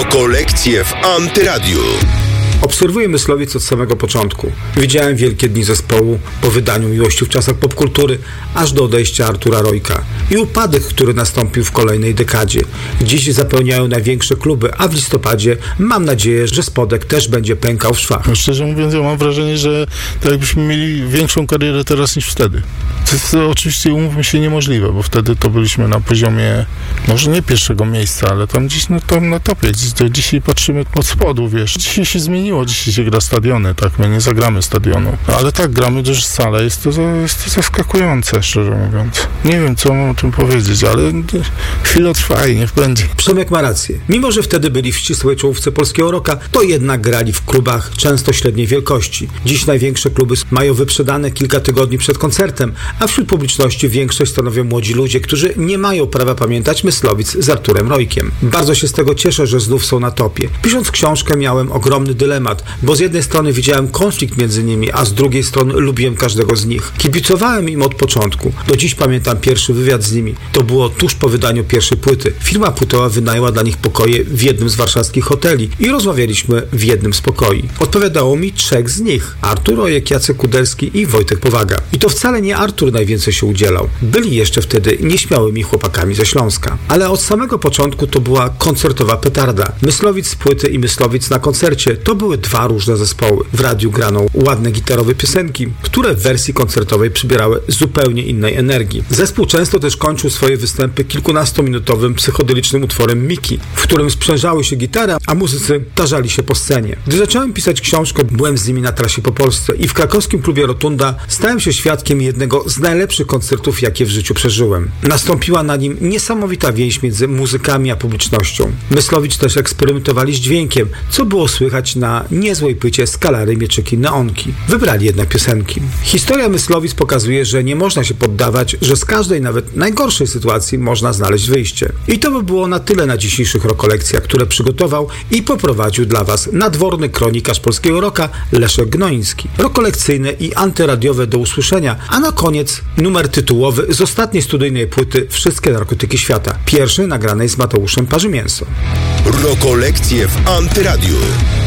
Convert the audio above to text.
Rokolekcje w Antyradiu. Obserwuję Myslowic od samego początku. Widziałem wielkie dni zespołu po wydaniu Miłości w czasach popkultury, aż do odejścia Artura Rojka i upadek, który nastąpił w kolejnej dekadzie. Dziś zapełniają największe kluby, a w listopadzie mam nadzieję, że spodek też będzie pękał w szwach. Szczerze mówiąc, ja mam wrażenie, że tak jakbyśmy mieli większą karierę teraz niż wtedy. To jest oczywiście, umówmy się, niemożliwe, bo wtedy to byliśmy na poziomie, może nie pierwszego miejsca, ale tam gdzieś na topie. Dzisiaj patrzymy od spodu, wiesz. Dzisiaj się zmieniło, dzisiaj się gra stadiony, tak? My nie zagramy stadionu. Ale tak, gramy też salę. Jest to zaskakujące, szczerze mówiąc. Nie wiem, co mam o tym powiedzieć, ale chwilę trwa i niech będzie. Przemek ma rację. Mimo, że wtedy byli w ścisłej czołówce polskiego rocka, to jednak grali w klubach często średniej wielkości. Dziś największe kluby mają wyprzedane kilka tygodni przed koncertem, a wśród publiczności większość stanowią młodzi ludzie, którzy nie mają prawa pamiętać Myslowic z Arturem Rojkiem. Bardzo się z tego cieszę, że znów są na topie. Pisząc książkę miałem ogromny dylemat, bo z jednej strony widziałem konflikt między nimi, a z drugiej strony lubiłem każdego z nich. Kibicowałem im od początku. Do dziś pamiętam pierwszy wywiad z nimi. To było tuż po wydaniu pierwszej płyty. Firma płytowa wynajęła dla nich pokoje w jednym z warszawskich hoteli i rozmawialiśmy w jednym z pokoi. Odpowiadało mi 3 z nich. Artur Rojek, Jacek Kudelski i Wojtek Powaga. I to wcale nie Artur najwięcej się udzielał. Byli jeszcze wtedy nieśmiałymi chłopakami ze Śląska. Ale od samego początku to była koncertowa petarda. Myslowic z płyty i Myslowic na koncercie to były 2 różne zespoły. W radiu grano ładne gitarowe piosenki, które w wersji koncertowej przybierały zupełnie innej energii. Zespół często też kończył swoje występy kilkunastominutowym psychodelicznym utworem Miki, w którym sprzężały się gitara, a muzycy tarzali się po scenie. Gdy zacząłem pisać książkę, byłem z nimi na trasie po Polsce i w krakowskim klubie Rotunda stałem się świadkiem jednego z najlepszych koncertów, jakie w życiu przeżyłem. Nastąpiła na nim niesamowita więź między muzykami a publicznością. Myslowic też eksperymentowali z dźwiękiem, co było słychać na niezłej płycie Skalary, Mieczyki, Neonki. Wybrali jednak piosenki. Historia Myslowic pokazuje, że nie można się poddawać, że z każdej, nawet najgorszej sytuacji można znaleźć wyjście. I to by było na tyle na dzisiejszych rokolekcjach, które przygotował i poprowadził dla Was nadworny kronikarz polskiego rocka Leszek Gnoiński. Rokolekcyjne i antyradiowe do usłyszenia, a na koniec numer tytułowy z ostatniej studyjnej płyty Wszystkie narkotyki świata. Pierwszy nagranej z Mateuszem Parzymięsą. Rokolekcje w Antyradiu.